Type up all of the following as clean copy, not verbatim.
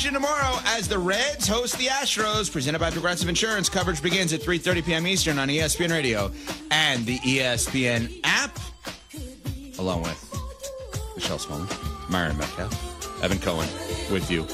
edition tomorrow as the Reds host the Astros, presented by Progressive Insurance. Coverage begins at 3:30 p.m. Eastern on ESPN Radio and the ESPN app, along with Michelle Smallman, Myron Metcalf, Evan Cohen with you.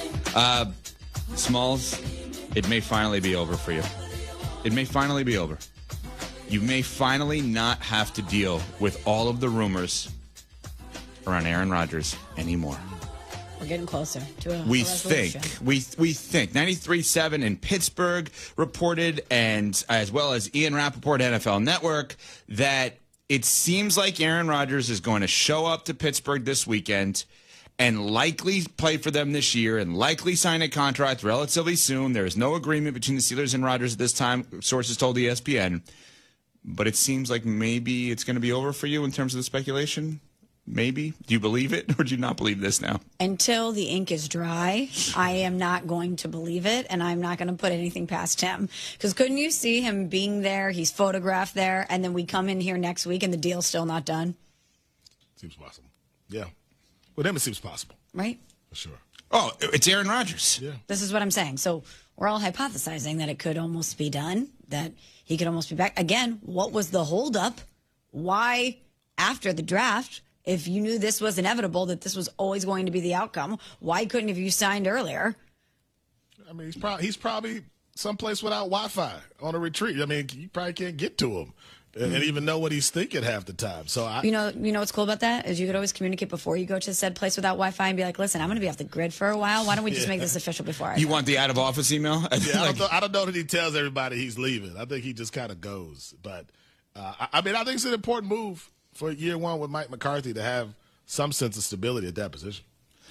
Smalls, it may finally be over for you. It may finally be over. You may finally not have to deal with all of the rumors around Aaron Rodgers anymore. We're getting closer to a we resolution. think 93.7 in Pittsburgh reported, and as well as Ian Rappaport, NFL Network, that it seems like Aaron Rodgers is going to show up to Pittsburgh this weekend and likely play for them this year and likely sign a contract relatively soon. There is no agreement between the Steelers and Rodgers at this time, sources told ESPN. But it seems like maybe it's going to be over for you in terms of the speculation. Maybe. Do you believe it, or do you not believe this now? Until the ink is dry, I am not going to believe it, and I'm not going to put anything past him. Because couldn't you see him being there, he's photographed there, and then we come in here next week and the deal's still not done? Seems possible. Yeah. With him, it seems possible. Right? For sure. Oh, it's Aaron Rodgers. Yeah. This is what I'm saying. So we're all hypothesizing that it could almost be done, that he could almost be back. Again, what was the holdup? Why, after the draft, if you knew this was inevitable, that this was always going to be the outcome, why couldn't have you signed earlier? I mean, he's probably someplace without Wi-Fi on a retreat. I mean, you probably can't get to him and even know what he's thinking half the time. So you know what's cool about that is you could always communicate before you go to said place without Wi-Fi and be like, listen, I'm going to be off the grid for a while. Why don't we just make this official before You want the out of office email? Yeah, I don't know that he tells everybody he's leaving. I think he just kind of goes. But I think it's an important move for year one with Mike McCarthy to have some sense of stability at that position.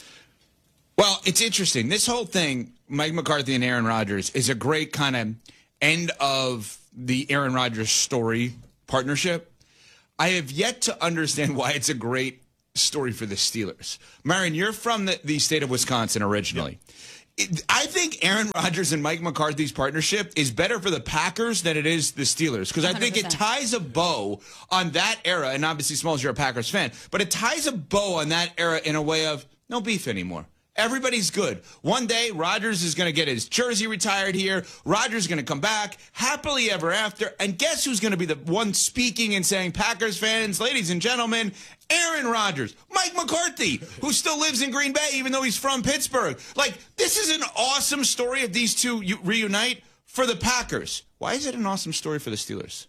Well, it's interesting. This whole thing, Mike McCarthy and Aaron Rodgers, is a great kind of end of the Aaron Rodgers story partnership. I have yet to understand why it's a great story for the Steelers. Marion, you're from the state of Wisconsin originally. Yep. I think Aaron Rodgers and Mike McCarthy's partnership is better for the Packers than it is the Steelers, because I think it ties a bow on that era, and obviously, Smalls, you're a Packers fan, but it ties a bow on that era in a way of no beef anymore. Everybody's good. One day, Rodgers is going to get his jersey retired here. Rodgers is going to come back happily ever after. And guess who's going to be the one speaking and saying, Packers fans, ladies and gentlemen, Aaron Rodgers, Mike McCarthy, who still lives in Green Bay, even though he's from Pittsburgh. Like, this is an awesome story if these two reunite for the Packers. Why is it an awesome story for the Steelers?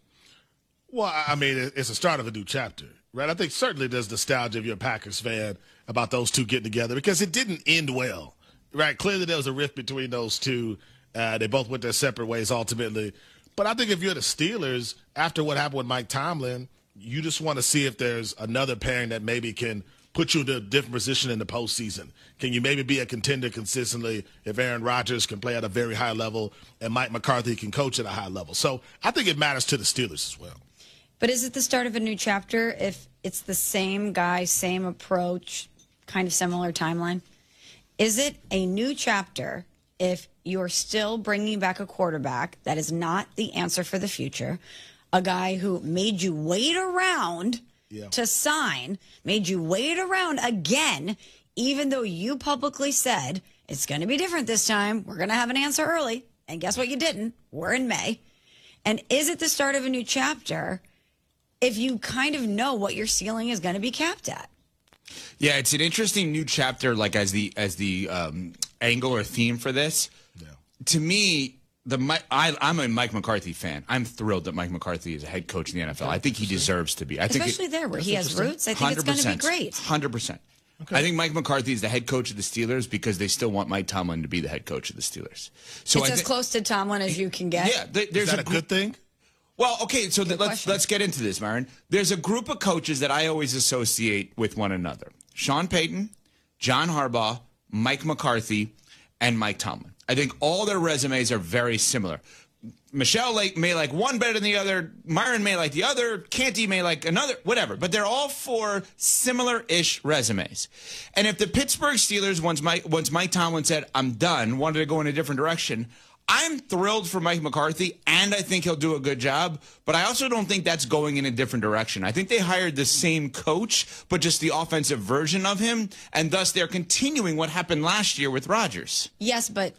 Well, I mean, it's a start of a new chapter, right? I think certainly there's nostalgia if you're a Packers fan about those two getting together because it didn't end well, right? Clearly there was a rift between those two. They both went their separate ways ultimately. But I think if you're the Steelers, after what happened with Mike Tomlin, you just want to see if there's another pairing that maybe can put you in a different position in the postseason. Can you maybe be a contender consistently if Aaron Rodgers can play at a very high level and Mike McCarthy can coach at a high level? So I think it matters to the Steelers as well. But is it the start of a new chapter if it's the same guy, same approach, kind of similar timeline? Is it a new chapter if you're still bringing back a quarterback that is not the answer for the future, a guy who made you wait around to sign, made you wait around again, even though you publicly said it's going to be different this time, we're going to have an answer early, and guess what, you didn't. We're in May. And is it the start of a new chapter if you kind of know what your ceiling is going to be capped at? Yeah, it's an interesting new chapter, like as the angle or theme for this. Yeah. To me, I'm a Mike McCarthy fan. I'm thrilled that Mike McCarthy is a head coach in the NFL. I think he deserves to be. Especially there where he has roots. I think it's going to be great. 100%. Okay. I think Mike McCarthy is the head coach of the Steelers because they still want Mike Tomlin to be the head coach of the Steelers. So it's as close to Tomlin as you can get. Yeah, is that a good thing? Well, okay, so let's get into this, Myron. There's a group of coaches that I always associate with one another. Sean Payton, John Harbaugh, Mike McCarthy, and Mike Tomlin. I think all their resumes are very similar. Michelle may like one better than the other. Myron may like the other. Canty may like another. Whatever. But they're all for similar-ish resumes. And if the Pittsburgh Steelers, once Mike Tomlin said, I'm done, wanted to go in a different direction, I'm thrilled for Mike McCarthy, and I think he'll do a good job, but I also don't think that's going in a different direction. I think they hired the same coach, but just the offensive version of him, and thus they're continuing what happened last year with Rodgers. Yes, but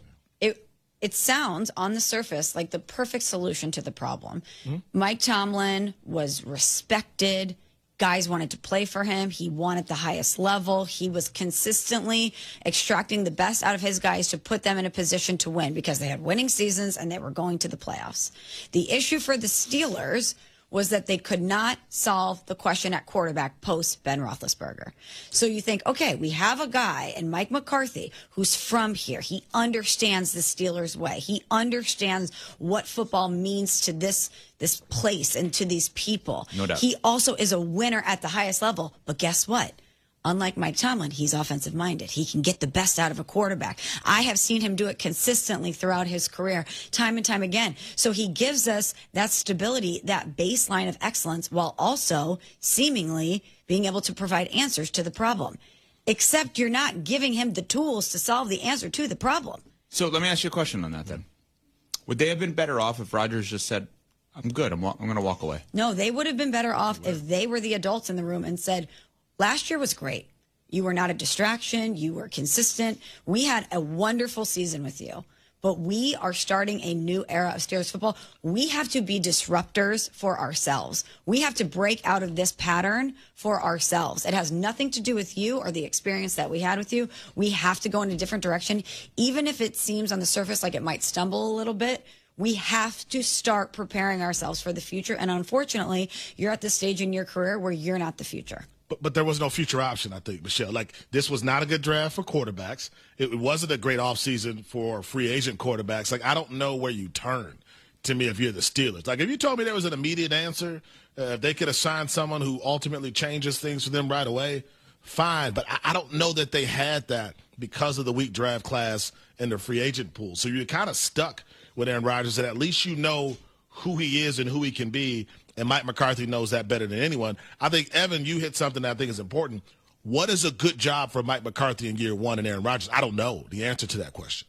it sounds on the surface like the perfect solution to the problem. Mike Tomlin was respected. Guys wanted to play for him. He won at the highest level. He was consistently extracting the best out of his guys to put them in a position to win because they had winning seasons and they were going to the playoffs. The issue for the Steelers was that they could not solve the question at quarterback post Ben Roethlisberger. So you think, okay, we have a guy in Mike McCarthy who's from here. He understands the Steelers way. He understands what football means to this place and to these people. No doubt. He also is a winner at the highest level. But guess what? Unlike Mike Tomlin, he's offensive minded. He can get the best out of a quarterback. I have seen him do it consistently throughout his career, time and time again. So he gives us that stability, that baseline of excellence, while also seemingly being able to provide answers to the problem. Except you're not giving him the tools to solve the answer to the problem. So let me ask you a question on that then. Would they have been better off if Rodgers just said, I'm good, I'm going to walk away? No, they would have been better off if they were the adults in the room and said, last year was great. You were not a distraction. You were consistent. We had a wonderful season with you. But we are starting a new era of Steelers football. We have to be disruptors for ourselves. We have to break out of this pattern for ourselves. It has nothing to do with you or the experience that we had with you. We have to go in a different direction. Even if it seems on the surface like it might stumble a little bit, we have to start preparing ourselves for the future. And unfortunately, you're at the stage in your career where you're not the future. But there was no future option, I think, Michelle. Like, this was not a good draft for quarterbacks. It wasn't a great offseason for free agent quarterbacks. Like, I don't know where you turn, to me, if you're the Steelers. Like, if you told me there was an immediate answer, if they could assign someone who ultimately changes things for them right away, fine. But I don't know that they had that because of the weak draft class and the free agent pool. So you're kind of stuck with Aaron Rodgers, and at least you know who he is and who he can be. And Mike McCarthy knows that better than anyone. I think, Evan, you hit something that I think is important. What is a good job for Mike McCarthy in year one and Aaron Rodgers? I don't know the answer to that question.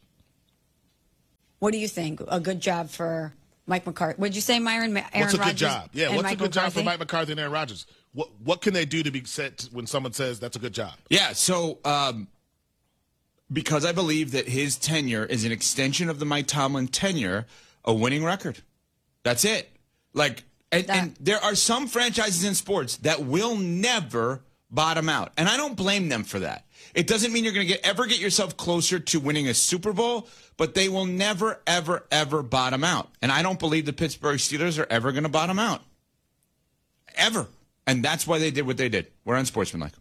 What do you think? A good job for Mike McCarthy? Would you say Aaron Rodgers? What's a good job? Yeah, what's Mike a good McCarthy? job for Mike McCarthy and Aaron Rodgers? What can they do to be set when someone says that's a good job? Yeah, so because I believe that his tenure is an extension of the Mike Tomlin tenure, a winning record. That's it. Like, and there are some franchises in sports that will never bottom out, and I don't blame them for that. It doesn't mean you're going to ever get yourself closer to winning a Super Bowl, but they will never, ever, ever bottom out. And I don't believe the Pittsburgh Steelers are ever going to bottom out. Ever. And that's why they did what they did. We're unsportsmanlike.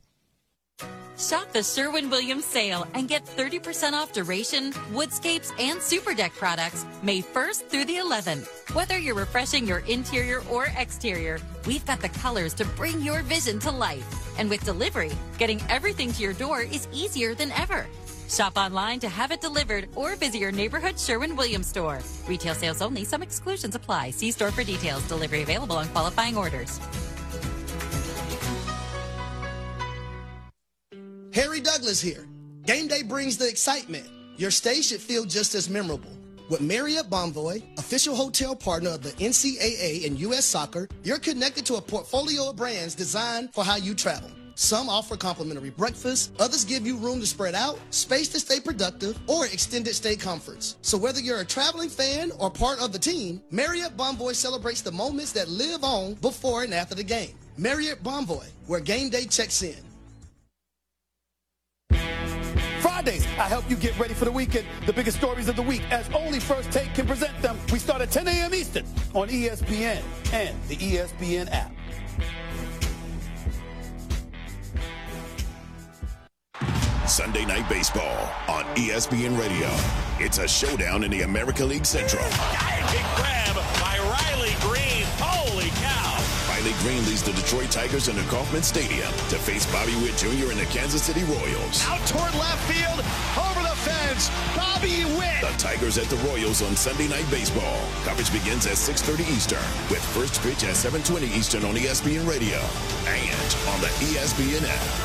Shop the Sherwin-Williams sale and get 30% off Duration, Woodscapes, and Super Deck products May 1st through the 11th. Whether you're refreshing your interior or exterior, we've got the colors to bring your vision to life. And with delivery, getting everything to your door is easier than ever. Shop online to have it delivered or visit your neighborhood Sherwin-Williams store. Retail sales only. Some exclusions apply. See store for details. Delivery available on qualifying orders. Harry Douglas here. Game day brings the excitement. Your stay should feel just as memorable. With Marriott Bonvoy, official hotel partner of the NCAA and U.S. Soccer, you're connected to a portfolio of brands designed for how you travel. Some offer complimentary breakfast, others give you room to spread out, space to stay productive, or extended stay comforts. So whether you're a traveling fan or part of the team, Marriott Bonvoy celebrates the moments that live on before and after the game. Marriott Bonvoy, where game day checks in. Fridays, I help you get ready for the weekend. The biggest stories of the week, as only First Take can present them. We start at 10 a.m. Eastern on ESPN and the ESPN app. Sunday Night Baseball on ESPN Radio. It's a showdown in the American League Central. Big grab by Riley Green. Holy cow. Riley Green leads the Detroit Tigers into Kauffman Stadium to face Bobby Witt Jr. and the Kansas City Royals. Out toward left field, over the fence, Bobby Witt. The Tigers at the Royals on Sunday Night Baseball. Coverage begins at 6:30 Eastern with first pitch at 7:20 Eastern on ESPN Radio and on the ESPN app.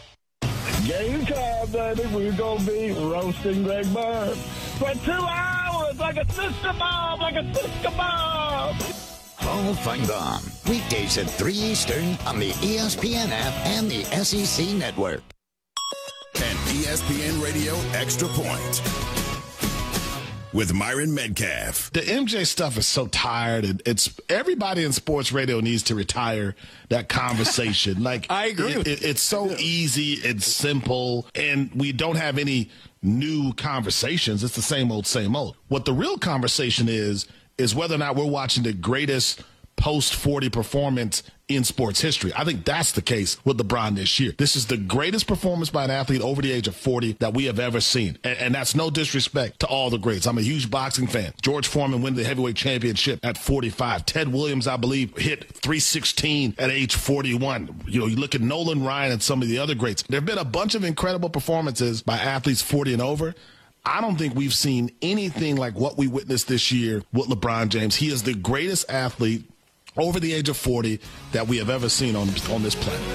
Game time, baby. We're going to be roasting Greg Burns for 2 hours. It's like a sister bomb, like a sister bomb. Hall of Fame Bomb. Weekdays at 3 Eastern on the ESPN app and the SEC Network. And ESPN Radio Extra Point with Myron Metcalf. The MJ stuff is so tired, and it's everybody in sports radio needs to retire that conversation. Like, I agree with you. It's so easy and simple, and we don't have any new conversations. It's the same old, same old. What the real conversation is whether or not we're watching the greatest post-40 performance in sports history. I think that's the case with LeBron this year. This is the greatest performance by an athlete over the age of 40 that we have ever seen. And that's no disrespect to all the greats. I'm a huge boxing fan. George Foreman won the heavyweight championship at 45. Ted Williams, I believe, hit 316 at age 41. You know, you look at Nolan Ryan and some of the other greats. There have been a bunch of incredible performances by athletes 40 and over. I don't think we've seen anything like what we witnessed this year with LeBron James. He is the greatest athlete over the age of 40 that we have ever seen on this planet.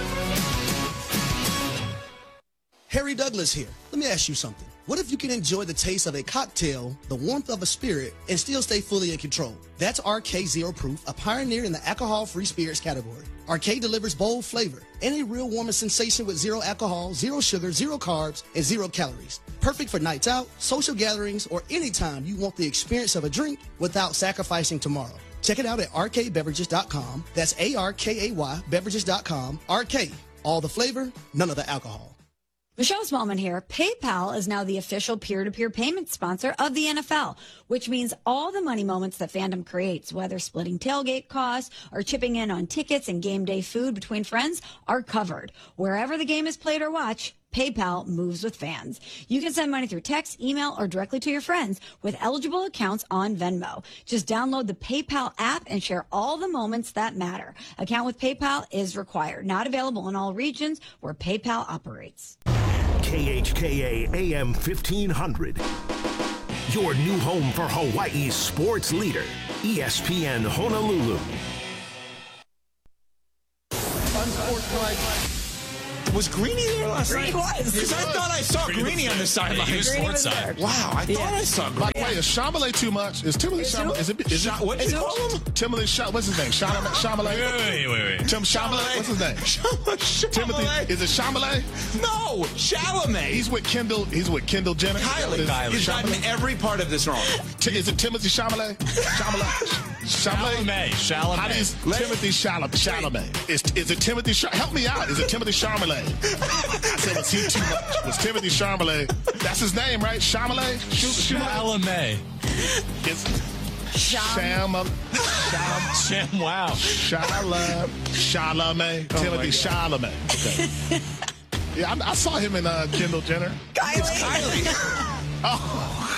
Harry Douglas here. Let me ask you something. What if you can enjoy the taste of a cocktail, the warmth of a spirit, and still stay fully in control? That's RK Zero Proof, a pioneer in the alcohol-free spirits category. RK delivers bold flavor and a real warming sensation with zero alcohol, zero sugar, zero carbs, and zero calories. Perfect for nights out, social gatherings, or anytime you want the experience of a drink without sacrificing tomorrow. Check it out at rkbeverages.com. That's ARKAY beverages.com. RK, all the flavor, none of the alcohol. Michelle Smallman here. PayPal is now the official peer-to-peer payment sponsor of the NFL, which means all the money moments that fandom creates, whether splitting tailgate costs or chipping in on tickets and game day food between friends, are covered. Wherever the game is played or watched, PayPal moves with fans. You can send money through text, email, or directly to your friends with eligible accounts on Venmo. Just download the PayPal app and share all the moments that matter. Account with PayPal is required. Not available in all regions where PayPal operates. KHKA AM 1500. Your new home for Hawaii's sports leader, ESPN Honolulu. Was Greeny there last night? Greeny was. Because I thought I saw Greeny on the sideline. He was sports side. Wow, I thought I saw Greeny. By the way, is Chalamet too much? Is Timothy Chalamet? Is it What did you call him? Timothy Chalamet? What's his name? Chalamet? Wait. Tim Chalamet? What's his name? Timothy? Is it Chalamet? No, Chalamet. He's with Kendall Jenner. Kylie. He's gotten every part of this wrong. Is it Timothy Chalamet? Chalamet. How does Timothy Chalamet? Is it Timothy? Help me out. Is it Timothy Chalamet? I said, was he too much? Was Timothy Chalamet? That's his name, right? Chalamet? Chalamet. It's Chalamet. Timothy Chalamet. Okay. Yeah, I saw him in Kendall Jenner. Kylie. Oh.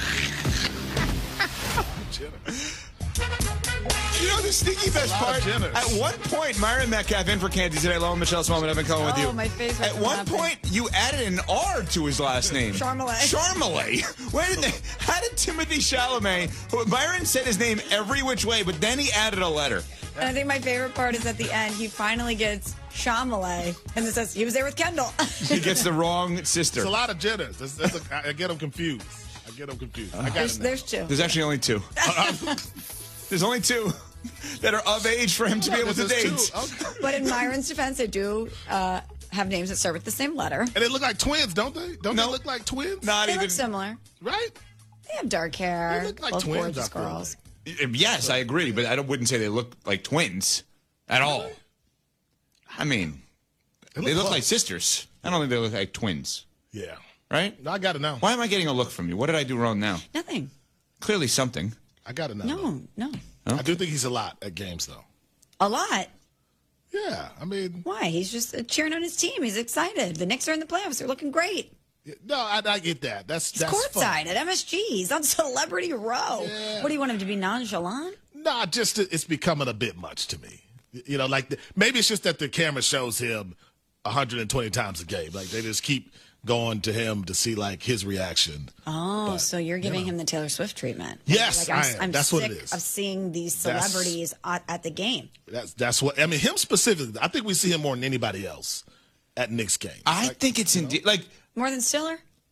You know the sneaky best part? At one point, Myron Metcalf in for Candy today, along with Michelle Smallman. I've been calling with you. Oh, my face. At one point, you added an R to his last name. Charmalet. How did Timothy Chalamet, Myron said his name every which way, but then he added a letter. And I think my favorite part is at the end, he finally gets Chalamet, and it says he was there with Kendall. He gets the wrong sister. There's a lot of Jenners. I get them confused. There's two. There's actually only two. There's only two that are of age for him to be able to date. Okay. But in Myron's defense, they do have names that start with the same letter. And they look like twins, don't they? Don't they look like twins? Not They even look similar. Right? They have dark hair. They look like both twins, gorgeous I feel girls. Yes, I agree, but I wouldn't say they look like twins at all. I mean, they look like sisters. I don't think they look like twins. Yeah. Right? No, I got it now. Why am I getting a look from you? What did I do wrong now? Nothing. Clearly something. I got it now. No. I do think he's a lot at games, though. A lot. Yeah, I mean. Why? He's just cheering on his team. He's excited. The Knicks are in the playoffs. They're looking great. No, I get that. That's courtside fun. at MSG. He's on Celebrity Row. Yeah. What do you want him to be, nonchalant? Nah, just it's becoming a bit much to me. You know, like maybe it's just that the camera shows him 120 times a game. Like they just keep going to him to see like his reaction. Oh, but, so you're giving him the Taylor Swift treatment? Yes, like, I am. I'm That's sick what it is. of seeing these celebrities at the game. That's what I mean. Him specifically, I think we see him more than anybody else at Knicks games. I think it's indeed like more than Stiller.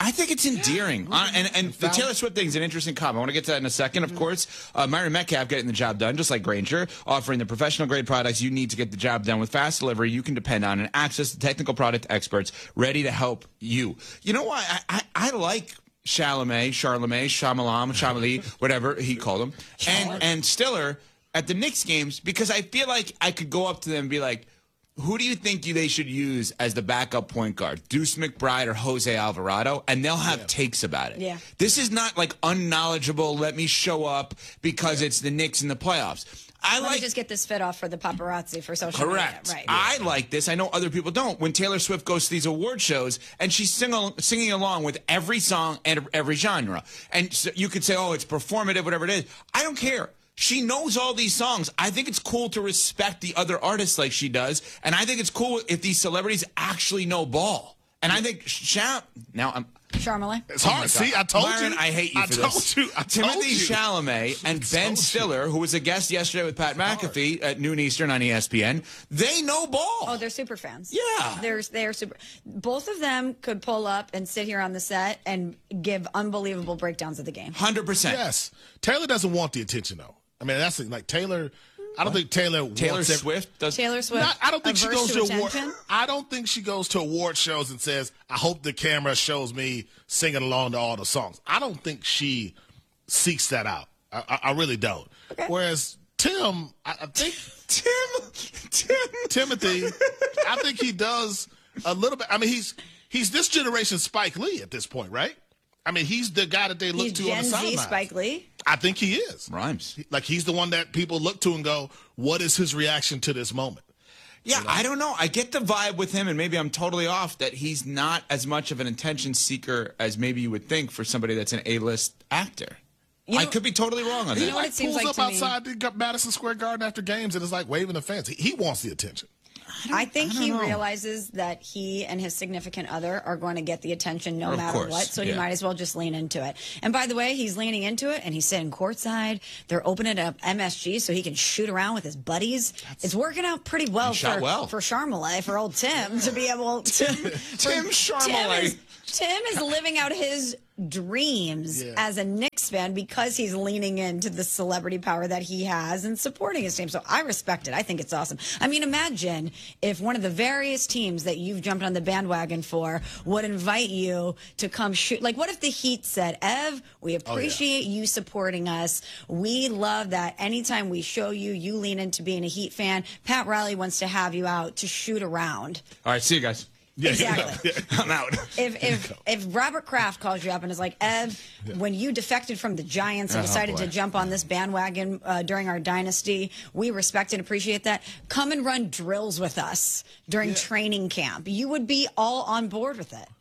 I think it's endearing. And the Taylor Swift thing is an interesting comment. I want to get to that in a second, of course. Myron Metcalf getting the job done, just like Grainger, offering the professional-grade products you need to get the job done with fast delivery you can depend on and access to technical product experts ready to help you. You know why? I like Chalamet, whatever he called him, and Stiller at the Knicks games because I feel like I could go up to them and be like, who do you think they should use as the backup point guard? Deuce McBride or Jose Alvarado? And they'll have takes about it. Yeah. This is not like unknowledgeable, let me show up because it's the Knicks in the playoffs. Let me just get this fit off for the paparazzi for social media. Correct. Right. I like this. I know other people don't. When Taylor Swift goes to these award shows and she's singing along with every song and every genre. And so you could say, oh, it's performative, whatever it is. I don't care. She knows all these songs. I think it's cool to respect the other artists like she does. And I think it's cool if these celebrities actually know ball. And I think Charmalet. It's hard. See, I told Myron, you. I hate you for this. Timothy Chalamet and Ben Stiller, who was a guest yesterday with Pat McAfee at noon Eastern on ESPN, they know ball. Oh, they're super fans. Yeah. They're super. Both of them could pull up and sit here on the set and give unbelievable breakdowns of the game. 100%. Yes. Taylor doesn't want the attention, though. I mean, that's like Taylor. I don't think Taylor Swift does. Taylor Swift. I don't think she goes to attention? I don't think she goes to award shows and says, "I hope the camera shows me singing along to all the songs." I don't think she seeks that out. I really don't. Okay. Whereas Tim, I think Timothy, I think he does a little bit. I mean, he's this generation Spike Lee at this point, right? I mean, he's the guy that they look to on the sideline. Gen Z Spike Lee? I think he is. Rhymes. Like, he's the one that people look to and go, what is his reaction to this moment? Yeah, you know? I don't know. I get the vibe with him, and maybe I'm totally off, that he's not as much of an attention seeker as maybe you would think for somebody that's an A-list actor. I could be totally wrong on that. You know what it seems pulls like up to me? outside the Madison Square Garden after games and is like waving the fans. He wants the attention. I think he realizes that he and his significant other are going to get the attention no matter what, so he might as well just lean into it. And by the way, he's leaning into it, and he's sitting courtside. They're opening up MSG so he can shoot around with his buddies. It's working out pretty well for Charmalet, for old Tim, to be able to... Tim Charmalet. Tim is living out his dreams as a Knicks fan because he's leaning into the celebrity power that he has and supporting his team. So I respect it. I think it's awesome. I mean, imagine if one of the various teams that you've jumped on the bandwagon for would invite you to come shoot. Like, what if the Heat said, Ev, we appreciate you supporting us. We love that anytime we show you, you lean into being a Heat fan. Pat Riley wants to have you out to shoot around. All right, see you guys. Yeah, exactly. I'm out. If Robert Kraft calls you up and is like, Ev, when you defected from the Giants and decided to jump on this bandwagon during our dynasty, we respect and appreciate that. Come and run drills with us during training camp. You would be all on board with it.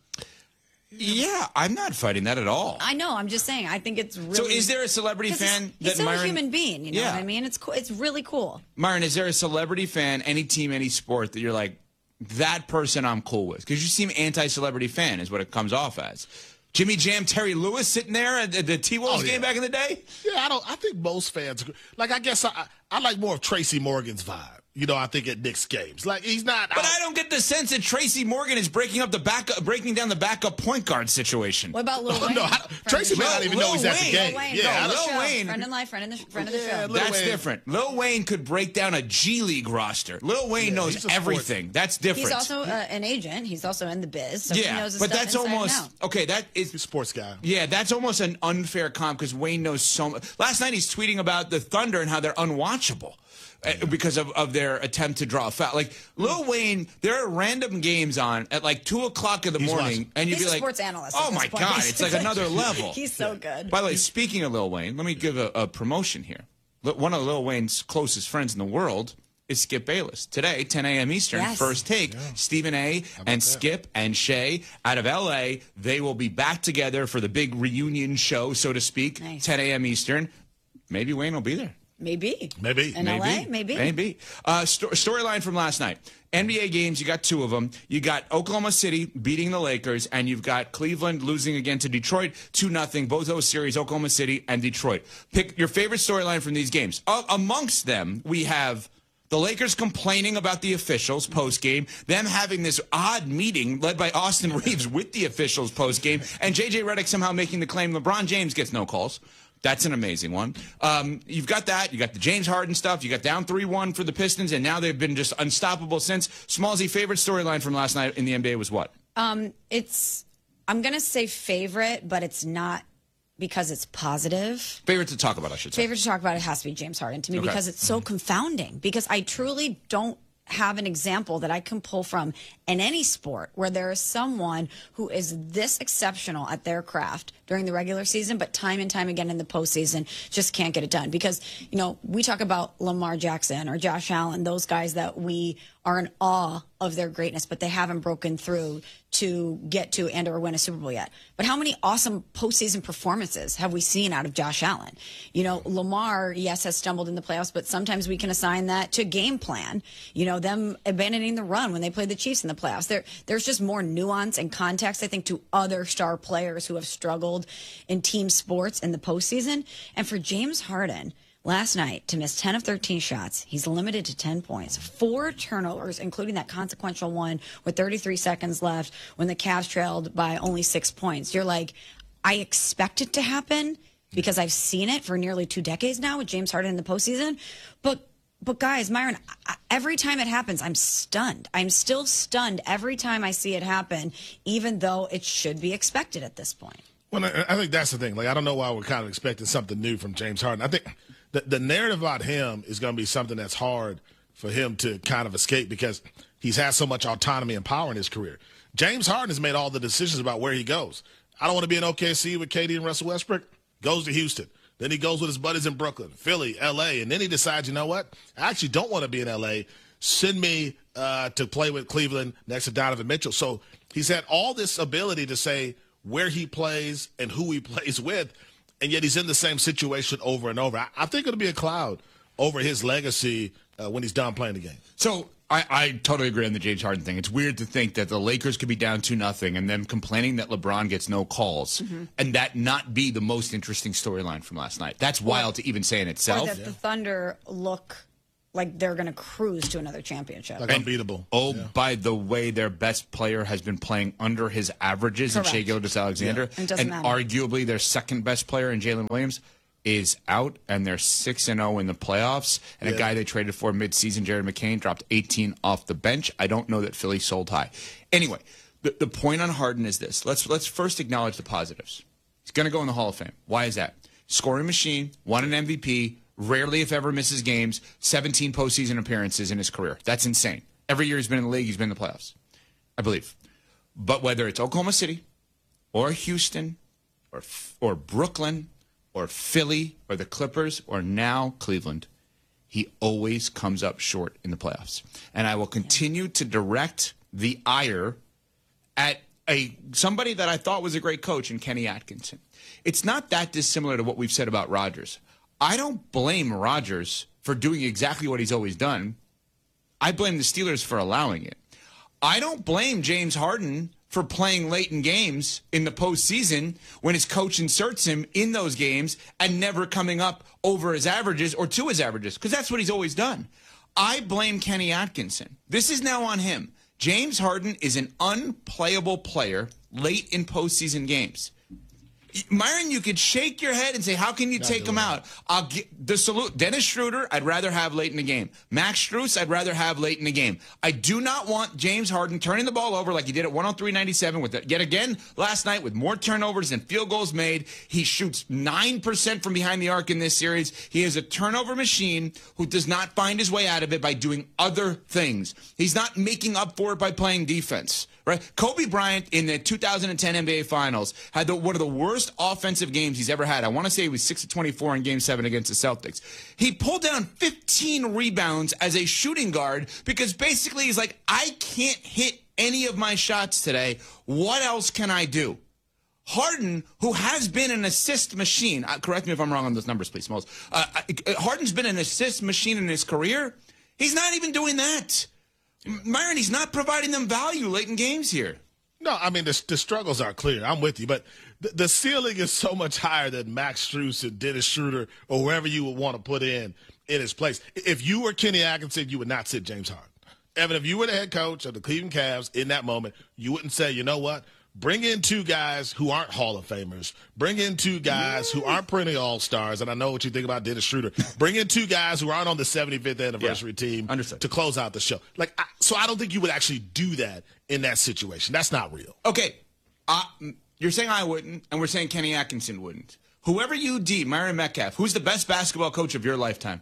Yeah, I'm not fighting that at all. I know. I'm just saying. I think it's really. So, is there a celebrity fan he's that still Myron? a human being. You know what I mean? It's cool. It's really cool. Myron, is there a celebrity fan, any team, any sport that you're like, that person I'm cool with? Because you seem anti-celebrity fan is what it comes off as. Jimmy Jam, Terry Lewis sitting there at the T-Wolves game back in the day? Yeah, I think most fans, like, I guess I like more of Tracy Morgan's vibe. You know, I think at Knicks games, like he's not. But I don't get the sense that Tracy Morgan is breaking down the backup point guard situation. What about Lil Wayne? No, Tracy may not even know he's at the game. Lil Wayne, Lil Wayne, friend in life, friend of the show. That's different. Lil Wayne could break down a G League roster. Lil Wayne knows everything. That's different. He's also an agent. He's also in the biz. So he knows but that's almost okay. That is he's a sports guy. Yeah, that's almost an unfair comp because Wayne knows so much. Last night he's tweeting about the Thunder and how they're unwatchable. Because of their attempt to draw a foul. Like, Lil Wayne, there are random games on at like 2 o'clock in the morning. And you'd be like, sports analyst. Oh my God, it's like another level. He's so good. By the way, speaking of Lil Wayne, let me give a promotion here. One of Lil Wayne's closest friends in the world is Skip Bayless. Today, 10 a.m. Eastern, First Take. Stephen A. and Skip and Shay out of L.A., they will be back together for the big reunion show, so to speak, 10 a.m. Eastern. Maybe Wayne will be there. Maybe. In LA? Maybe. Storyline from last night. NBA games, you got 2 of them. You got Oklahoma City beating the Lakers, and you've got Cleveland losing again to Detroit 2-0. Both those series, Oklahoma City and Detroit. Pick your favorite storyline from these games. Amongst them, we have The Lakers complaining about the officials post-game, them having this odd meeting led by Austin Reeves with the officials post-game, and J.J. Redick somehow making the claim LeBron James gets no calls. That's an amazing one. You've got that. You got the James Harden stuff. You got down 3-1 for the Pistons, and now they've been just unstoppable since. Smallsy, favorite storyline from last night in the NBA was what? I'm going to say favorite, but it's not because it's positive. Favorite to talk about, I should say. Favorite to talk about, it has to be James Harden to me because it's so confounding. Because I truly don't have an example that I can pull from in any sport where there is someone who is this exceptional at their craft during the regular season, but time and time again in the postseason just can't get it done. Because, you know, we talk about Lamar Jackson or Josh Allen, those guys that we are in awe of their greatness, but they haven't broken through to get to and or win a Super Bowl yet. But how many awesome postseason performances have we seen out of Josh Allen? You know, Lamar, yes, has stumbled in the playoffs, but sometimes we can assign that to game plan. You know, them abandoning the run when they played the Chiefs in the playoffs. There's just more nuance and context, I think, to other star players who have struggled in team sports in the postseason. And for James Harden, last night, to miss 10 of 13 shots, he's limited to 10 points, 4 turnovers, including that consequential one with 33 seconds left when the Cavs trailed by only 6 points. You're like, I expect it to happen because I've seen it for nearly 2 decades now with James Harden in the postseason. But guys, Myron, every time it happens, I'm stunned. I'm still stunned every time I see it happen, even though it should be expected at this point. Well, I think that's the thing. Like, I don't know why we're kind of expecting something new from James Harden. I think the narrative about him is going to be something that's hard for him to kind of escape because he's had so much autonomy and power in his career. James Harden has made all the decisions about where he goes. I don't want to be in OKC with KD and Russell Westbrook. Goes to Houston. Then he goes with his buddies in Brooklyn, Philly, L.A., and then he decides, you know what? I actually don't want to be in L.A. Send me to play with Cleveland next to Donovan Mitchell. So he's had all this ability to say where he plays and who he plays with, and yet he's in the same situation over and over. I think it'll be a cloud over his legacy when he's done playing the game. So I totally agree on the James Harden thing. It's weird to think that the Lakers could be down 2-0 and then complaining that LeBron gets no calls and that not be the most interesting storyline from last night. That's wild to even say in itself. Or that the Thunder look like they're going to cruise to another championship. Like unbeatable. By the way, their best player has been playing under his averages in Shai Gilgeous-Alexander. Yeah. And arguably their second best player in Jalen Williams is out, and they're 6-0 in the playoffs. And a guy they traded for midseason, Jared McCain, dropped 18 off the bench. I don't know that Philly sold high. Anyway, the point on Harden is this. Let's first acknowledge the positives. He's going to go in the Hall of Fame. Why is that? Scoring machine, won an MVP, rarely if ever misses games, 17 postseason appearances in his career. That's insane. Every year he's been in the league, he's been in the playoffs, I believe. But whether it's Oklahoma City or Houston or Brooklyn or Philly or the Clippers or now Cleveland, he always comes up short in the playoffs. And I will continue to direct the ire at somebody that I thought was a great coach in Kenny Atkinson. It's not that dissimilar to what we've said about Rodgers. I don't blame Rodgers for doing exactly what he's always done. I blame the Steelers for allowing it. I don't blame James Harden for playing late in games in the postseason when his coach inserts him in those games and never coming up over his averages or to his averages, because that's what he's always done. I blame Kenny Atkinson. This is now on him. James Harden is an unplayable player late in postseason games. Myron, you could shake your head and say, how can you take him out? I'll get the salute. Dennis Schroeder, I'd rather have late in the game. Max Strus, I'd rather have late in the game. I do not want James Harden turning the ball over like he did at 103-97 with it. Yet again last night with more turnovers than field goals made. He shoots 9% from behind the arc in this series. He is a turnover machine who does not find his way out of it by doing other things. He's not making up for it by playing defense. Right? Kobe Bryant in the 2010 NBA Finals had one of the worst offensive games he's ever had. I want to say he was 6 of 24 in Game 7 against the Celtics. He pulled down 15 rebounds as a shooting guard because basically he's like, I can't hit any of my shots today. What else can I do? Harden, who has been an assist machine, correct me if I'm wrong on those numbers, please, Smalls. Harden's been an assist machine in his career. He's not even doing that. Myron, he's not providing them value late in games here. No, I mean, the struggles are clear. I'm with you. But the ceiling is so much higher than Max Strus and Dennis Schroeder or whoever you would want to put in in his place. If you were Kenny Atkinson, you would not sit James Harden. Evan, if you were the head coach of the Cleveland Cavs in that moment, you wouldn't say, you know what? Bring in two guys who aren't Hall of Famers. Bring in two guys who aren't perennial All-Stars. And I know what you think about Dennis Schroeder. Bring in two guys who aren't on the 75th anniversary team to close out the show. So I don't think you would actually do that in that situation. That's not real. Okay. You're saying I wouldn't, and we're saying Kenny Atkinson wouldn't. Whoever you deem, Myron Metcalf, who's the best basketball coach of your lifetime?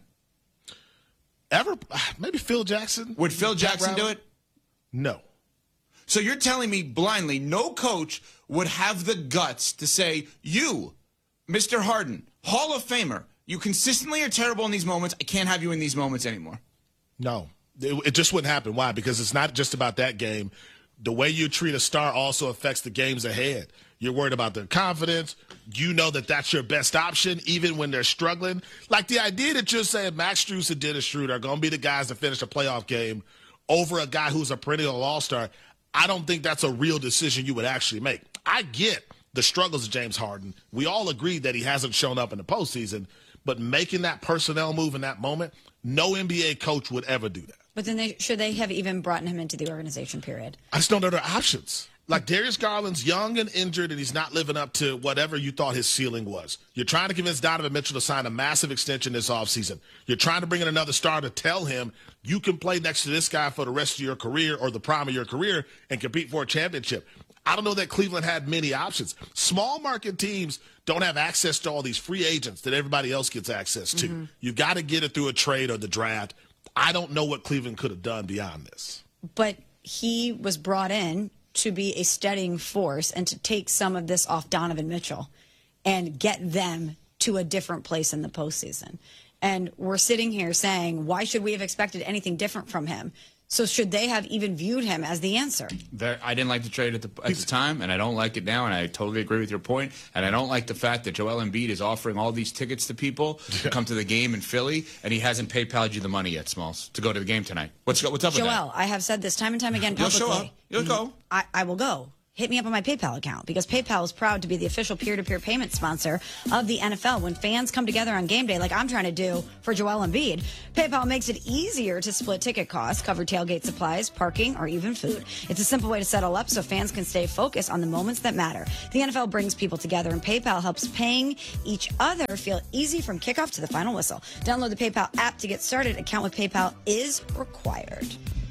Ever? Maybe Phil Jackson. Would Phil Jackson do it? No. So you're telling me blindly no coach would have the guts to say, you, Mr. Harden, Hall of Famer, you consistently are terrible in these moments. I can't have you in these moments anymore. No. It just wouldn't happen. Why? Because it's not just about that game. The way you treat a star also affects the games ahead. You're worried about their confidence. You know that that's your best option, even when they're struggling. Like the idea that you're saying Max Strus and Dennis Schroeder are going to be the guys that finish a playoff game over a guy who's a perennial all-star, I don't think that's a real decision you would actually make. I get the struggles of James Harden. We all agree that he hasn't shown up in the postseason, but making that personnel move in that moment, no NBA coach would ever do that. But then should they have even brought him into the organization, period? I just don't know their options. Like Darius Garland's young and injured, and he's not living up to whatever you thought his ceiling was. You're trying to convince Donovan Mitchell to sign a massive extension this offseason. You're trying to bring in another star to tell him you can play next to this guy for the rest of your career or the prime of your career and compete for a championship. I don't know that Cleveland had many options. Small market teams don't have access to all these free agents that everybody else gets access to. Mm-hmm. You've got to get it through a trade or the draft. I don't know what Cleveland could have done beyond this. But he was brought in to be a steadying force and to take some of this off Donovan Mitchell and get them to a different place in the postseason. And we're sitting here saying, why should we have expected anything different from him? So should they have even viewed him as the answer? I didn't like the trade at the time, and I don't like it now, and I totally agree with your point. And I don't like the fact that Joel Embiid is offering all these tickets to people to come to the game in Philly, and he hasn't PayPal'd you the money yet, Smalls, to go to the game tonight. What's up with that? Joel, I have said this time and time again publicly. You'll show up. You'll go. I will go. Hit me up on my PayPal account because PayPal is proud to be the official peer-to-peer payment sponsor of the NFL. When fans come together on game day like I'm trying to do for Joel Embiid, PayPal makes it easier to split ticket costs, cover tailgate supplies, parking, or even food. It's a simple way to settle up so fans can stay focused on the moments that matter. The NFL brings people together, and PayPal helps paying each other feel easy from kickoff to the final whistle. Download the PayPal app to get started. Account with PayPal is required.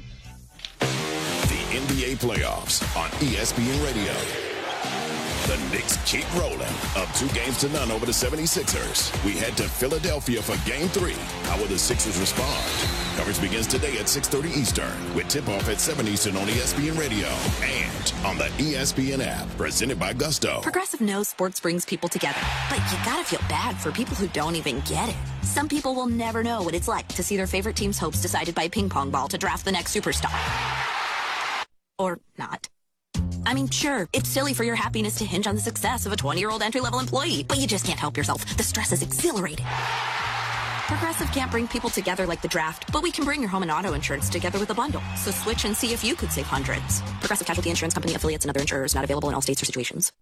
NBA playoffs on ESPN Radio. The Knicks keep rolling, up 2-0 over the 76ers. We head to Philadelphia for Game 3. How will the Sixers respond? Coverage begins today at 6:30 Eastern with tip-off at 7 Eastern on ESPN Radio and on the ESPN app, presented by Gusto. Progressive knows sports brings people together, but you gotta feel bad for people who don't even get it. Some people will never know what it's like to see their favorite team's hopes decided by a ping pong ball to draft the next superstar. Or not. I mean, sure, it's silly for your happiness to hinge on the success of a 20-year-old entry-level employee, but you just can't help yourself. The stress is exhilarating. Progressive can't bring people together like the draft, but we can bring your home and auto insurance together with a bundle. So switch and see if you could save hundreds. Progressive Casualty Insurance Company, affiliates, and other insurers not available in all states or situations.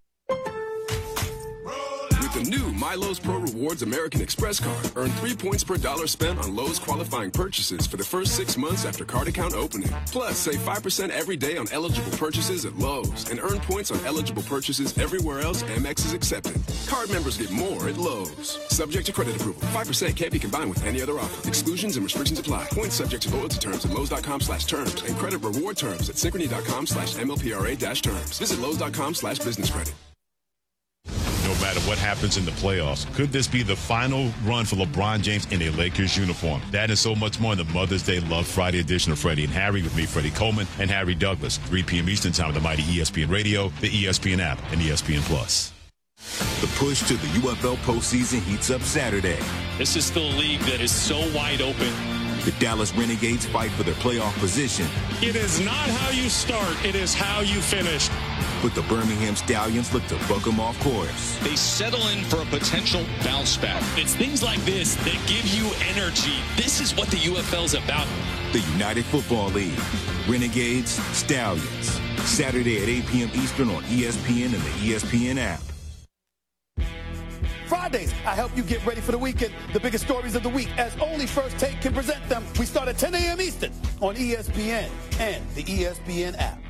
With the new MyLowe's Pro Rewards American Express card, earn 3 points per dollar spent on Lowe's qualifying purchases for the first 6 months after card account opening. Plus, save 5% every day on eligible purchases at Lowe's and earn points on eligible purchases everywhere else Amex is accepted. Card members get more at Lowe's. Subject to credit approval. 5% can't be combined with any other offer. Exclusions and restrictions apply. Points subject to loyalty terms at Lowe's.com/terms and credit reward terms at Synchrony.com/MLPRA-terms. Visit Lowe's.com/business credit. No matter what happens in the playoffs, could this be the final run for LeBron James in a Lakers uniform? That and so much more in the Mother's Day Love Friday edition of Freddie and Harry with me, Freddie Coleman, and Harry Douglas. 3 p.m. Eastern Time on the mighty ESPN Radio, the ESPN app, and ESPN Plus. The push to the UFL postseason heats up Saturday. This is still a league that is so wide open. The Dallas Renegades fight for their playoff position. It is not how you start, it is how you finish. But the Birmingham Stallions look to buck them off course. They settle in for a potential bounce back. It's things like this that give you energy. This is what the UFL's about. The United Football League. Renegades, Stallions. Saturday at 8 p.m. Eastern on ESPN and the ESPN app. Fridays, I help you get ready for the weekend. The biggest stories of the week, as only First Take can present them. We start at 10 a.m. Eastern on ESPN and the ESPN app.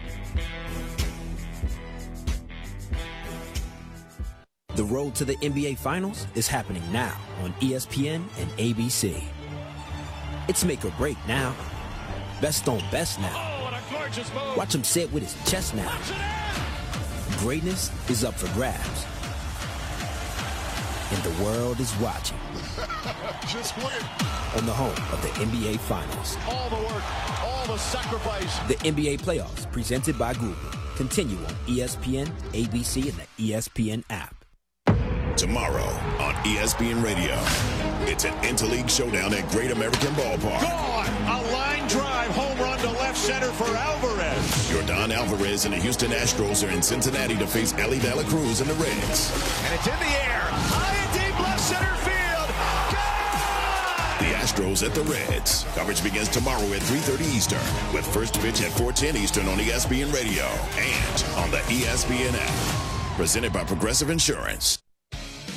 The road to the NBA Finals is happening now on ESPN and ABC. It's make or break now. Best on best now. Watch him say it with his chest now. Greatness is up for grabs. And the world is watching. Just win. On the home of the NBA Finals. All the work, all the sacrifice. The NBA Playoffs, presented by Google. Continue on ESPN, ABC, and the ESPN app. Tomorrow on ESPN Radio, it's an interleague showdown at Great American Ballpark. Gone! A line drive home run to left center for Alvarez. Yordan Alvarez and the Houston Astros are in Cincinnati to face Ellie De La Cruz and the Reds. And it's in the air. High and deep left center field. Gone! The Astros at the Reds. Coverage begins tomorrow at 3:30 Eastern with first pitch at 4:10 Eastern on ESPN Radio and on the ESPN app. Presented by Progressive Insurance.